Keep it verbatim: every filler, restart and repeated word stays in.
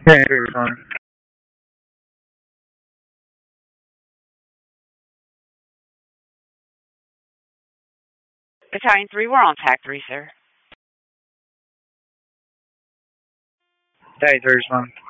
ten three responding. Battalion three, we're on tack three, sir. Battalion three responding.